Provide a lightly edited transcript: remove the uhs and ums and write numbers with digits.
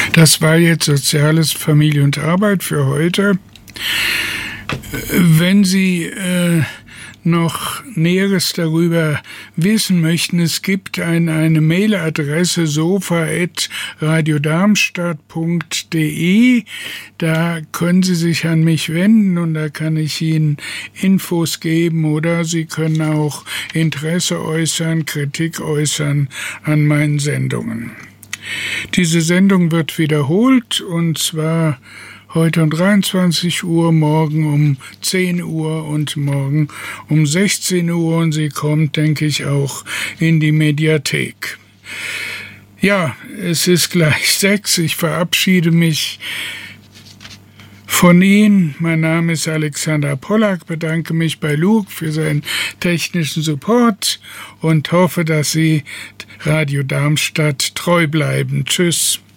Das war jetzt Soziales, Familie und Arbeit für heute. Wenn Sie noch Näheres darüber wissen möchten, es gibt eine Mailadresse sofa@radiodarmstadt.de. Da können Sie sich an mich wenden und da kann ich Ihnen Infos geben oder Sie können auch Interesse äußern, Kritik äußern an meinen Sendungen. Diese Sendung wird wiederholt und zwar heute um 23 Uhr, morgen um 10 Uhr und morgen um 16 Uhr. Und sie kommt, denke ich, auch in die Mediathek. Ja, es ist gleich 6. Ich verabschiede mich von Ihnen. Mein Name ist Alexander Pollack, bedanke mich bei Luke für seinen technischen Support und hoffe, dass Sie Radio Darmstadt treu bleiben. Tschüss.